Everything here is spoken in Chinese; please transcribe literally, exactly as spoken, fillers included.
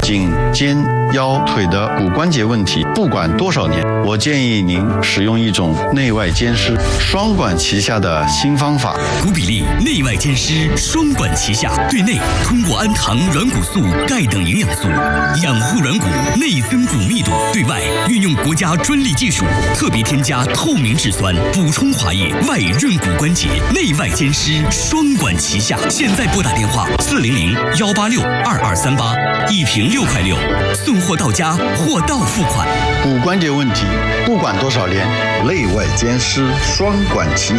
颈、肩、腰、腿的骨关节问题，不管多少年，我建议您使用一种内外兼施、双管齐下的新方法。 骨比利内外兼施，双管齐下。对内通过氨糖、软骨素、钙等营养素养护软骨，内增骨密度；对外运用国家专利技术，特别添加透明质酸，补充滑液，外润骨关节，内外兼施，双管齐下。现在拨打电话四零零幺八六二二三八，一瓶六块六，送货到家，货到付款。 骨关节问题，不管多少年，内外兼施，双管齐